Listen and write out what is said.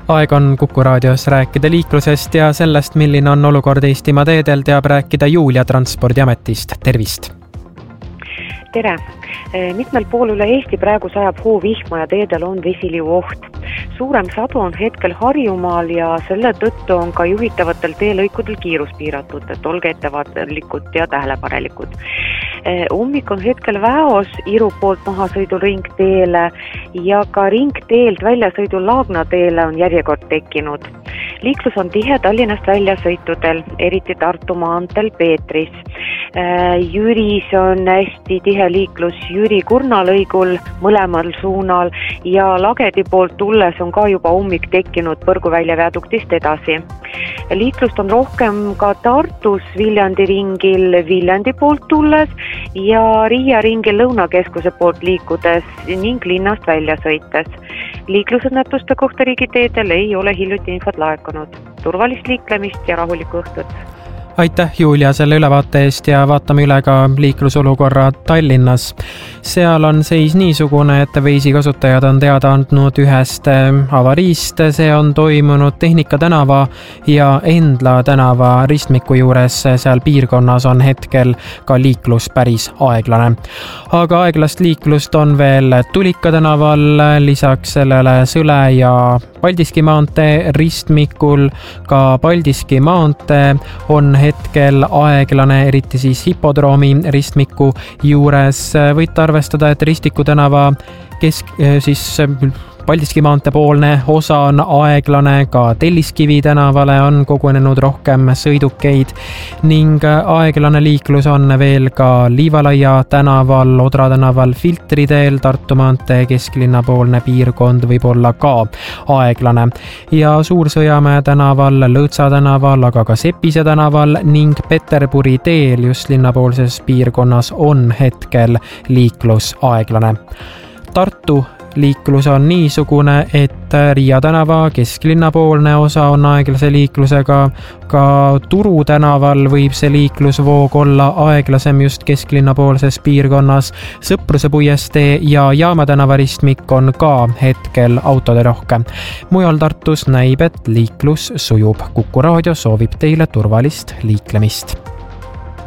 Aeg on Kuku raadios rääkida liiklusest ja sellest, milline on olukord Eestimaa teedel, teab rääkida Julia Transpordiametist. Tervist! Tere! Mitmel pool üle Eesti praegu sajab hoovihma ja teedel on vesiliu oht. Suurem sadu on hetkel Harjumaal ja selle tõttu on ka juhitavatel teelõikudel kiirus piiratud, et olge ettevaatlikud ja tähelepanelikud. Ummik on hetkel Väos Iru poolt mahasõidul ringteele ja ka ringteelt väljasõidul Laagna teele on järjekord tekkinud. Liiklus on tihe Tallinnast väljasõitudel, eriti Tartu maanteel Peetris. Jüris on hästi tihe liiklus Jüri-Kurna lõigul mõlemal suunal ja Lagedi poolt tulles on ka juba ummik tekkinud Põrguvälja viaduktist edasi. Liiklust on rohkem ka Tartus Viljandi ringil Viljandi poolt tulles ja Riia ringil Lõunakeskuse poolt liikudes ning linnast välja sõites. Liiklusõnnetuste kohta riigiteedel ei ole hiljuti infot laekunud. Turvalist liiklemist ja rahulikku õhtut! Aitäh, Julia, selle ülevaate eest ja vaatame üle ka liiklusolukorra Tallinnas. Seal on seis niisugune, et Waze'i kasutajad on teada andnud ühest avariist. See on toimunud Tehnika tänava ja Endla tänava ristmiku juures. Seal piirkonnas on hetkel ka liiklus päris aeglane. Aga aeglast liiklust on veel Tulika tänaval, lisaks sellele Sõle ja Paldiski maantee ristmikul. Ka Paldiski maantee on hetkel aeglane, eriti siis hipodroomi ristmiku juures. Võite arvestada, et Ristiku tänava Paldiski maantee poolne osa on aeglane, ka Telliskivi tänavale on kogunenud rohkem sõidukeid ning aeglane liiklus on veel ka Liivalaia tänaval, Odra tänaval, Filtriteel, Tartu maantee kesklinna poolne piirkond võib olla ka aeglane ja Suur-Sõjamäe tänaval, Lõõtsa tänaval, aga ka Sepise tänaval ning Peterburi teel just linnapoolses piirkonnas on hetkel liiklus aeglane. Tartu liiklus on niisugune, et Riia tänava kesklinnapoolne osa on aeglase liiklusega, ka Turu tänaval võib see liiklusvoog olla aeglasem just kesklinnapoolses piirkonnas. Sõpruse puiestee ja Jaama tänava ristmik on ka hetkel autode rohkem. Mujal Tartus näib, et liiklus sujub. Kuku raadio soovib teile turvalist liiklemist.